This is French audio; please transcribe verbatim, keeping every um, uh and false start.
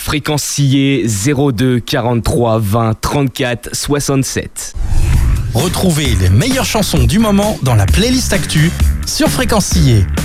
Fréquencier zéro deux quarante-trois vingt trente-quatre soixante-sept. Retrouvez les meilleures chansons du moment dans la playlist Actu sur Fréquencier.